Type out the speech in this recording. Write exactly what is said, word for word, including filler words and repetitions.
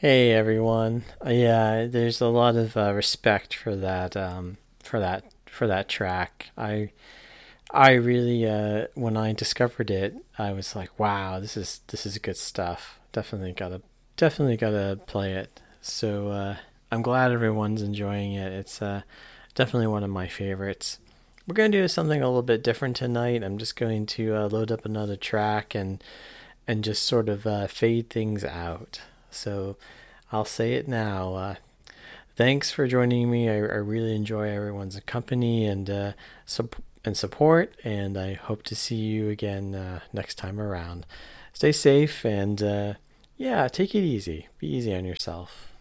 Hey everyone. Uh, yeah, there's a lot of uh, respect for that um for that for that track. I I really uh when I discovered it, I was like, "Wow, this is this is good stuff. Definitely got to definitely got to play it." So uh I'm glad everyone's enjoying it. It's uh definitely one of my favorites. We're going to do something a little bit different tonight. I'm just going to uh, load up another track and and just sort of uh, fade things out. So I'll say it now. Uh, thanks for joining me. I, I really enjoy everyone's company and uh, sup- and support, and I hope to see you again uh, next time around. Stay safe and uh, yeah, take it easy. Be easy on yourself.